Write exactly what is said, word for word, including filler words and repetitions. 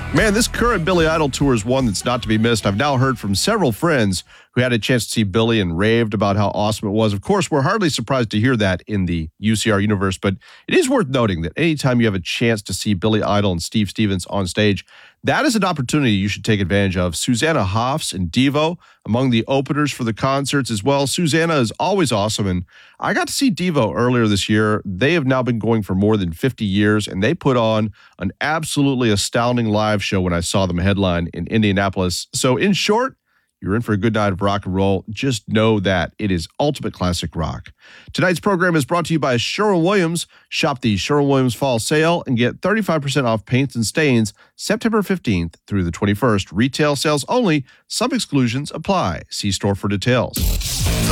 Man, this current Billy Idol tour is one that's not to be missed. I've now heard from several friends who had a chance to see Billy and raved about how awesome it was. Of course, we're hardly surprised to hear that in the U C R universe, but it is worth noting that anytime you have a chance to see Billy Idol and Steve Stevens on stage, that is an opportunity you should take advantage of. Susanna Hoffs and Devo among the openers for the concerts as well. Susanna is always awesome, and I got to see Devo earlier this year. They have now been going for more than fifty years, and they put on an absolutely astounding live show when I saw them headline in Indianapolis. So in short, you're in for a good night of rock and roll. Just know that it is ultimate classic rock. Tonight's program is brought to you by Sherwin-Williams. Shop the Sherwin-Williams Fall Sale and get thirty-five percent off paints and stains September fifteenth through the twenty-first. Retail sales only. Some exclusions apply. See store for details.